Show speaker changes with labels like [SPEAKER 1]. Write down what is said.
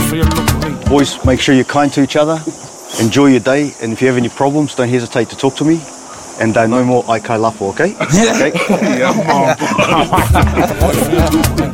[SPEAKER 1] Boys, make sure you're kind to each other. Enjoy your day, and if you have any problems, don't hesitate to talk to me. And no more Aikai Lapo, okay? Okay?